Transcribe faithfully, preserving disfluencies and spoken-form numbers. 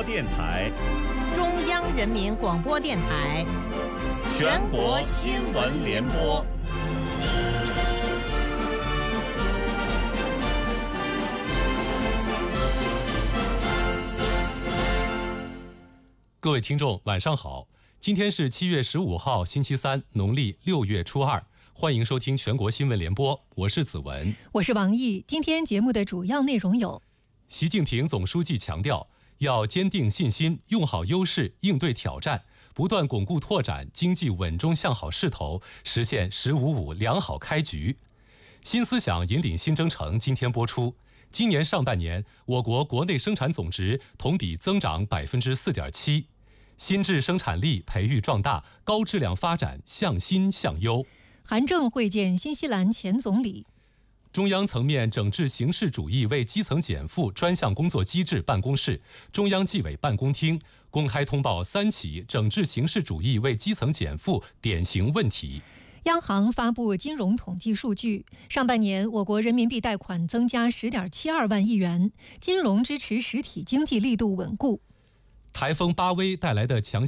播电台、 中央人民广播电台、 全国新闻联播。 各位听众，晚上好！今天是七月十五号，星期三，农历六月初二。欢迎收听全国新闻联播，我是子文， 我是王毅。今天节目的主要内容有： 习近平总书记强调，要坚定信心，用好优势，应对挑战，不断巩固拓展经济稳中向好势头，实现“十五五”良好开局。新思想引领新征程今天播出。今年上半年，我国国内生产总值同比增长百分之四点七。新质生产力培育壮大，高质量发展向新向优。 韩正会见新西兰前总理。 中央层面整治形式主义为基层减负专项工作机制办公室、中央纪委办公厅公开通报三起整治形式主义为基层减负典型问题。 央行发布金融统计数据，上半年我国人民币贷款增加 十点七二万亿元，金融支持实体经济力度稳固。 台风巴威带来的强